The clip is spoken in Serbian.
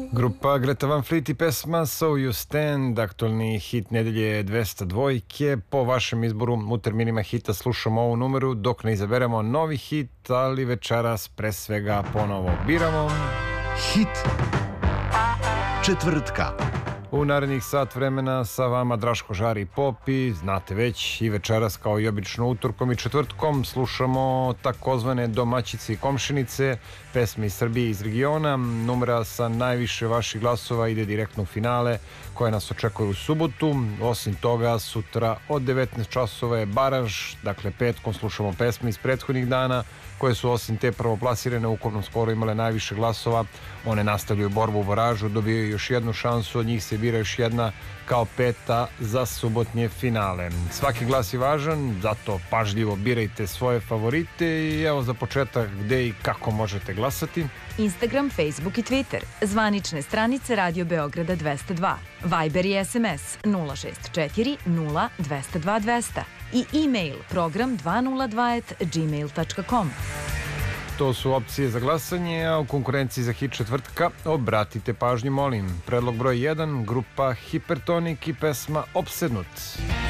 Grupa Greta Van Fleet i pesma So You Stand, aktualni hit nedelje 202. Po vašem izboru u terminima hita slušamo ovu numeru dok ne izaberemo novi hit, ali večeras pre svega ponovo biramo hit četvrtka. U narednih sat vremena sa vama Draško, Žari i Popi. Znate već, i večeras kao i obično utorkom i četvrtkom slušamo takozvane domaćice i komšinice, pesme iz Srbije i iz regiona. Numera sa najviše vaših glasova ide direktno u finale koje nas očekuje u subotu. Osim toga, sutra od 19 časova je baraž, dakle petkom slušamo pesme iz prethodnih dana koje su osim te prvoplasirane u ukupnom skoru imale najviše glasova. One nastavljaju borbu u baražu, dobijaju još jednu šansu, od njih se bira još jedna kao peta za subotnje finale. Svaki glas je važan, zato pažljivo birajte svoje favorite i evo za početak gde i kako možete glasati. Instagram, Facebook i Twitter, zvanične stranice Radio Beograda 202, Viber i SMS 064 0 202 200 i e-mail program202@gmail.com. To su opcije za glasanje, a u konkurenciji za hit četvrtka obratite pažnju, molim. Predlog broj 1, grupa Hipertonik i pesma Opsednut.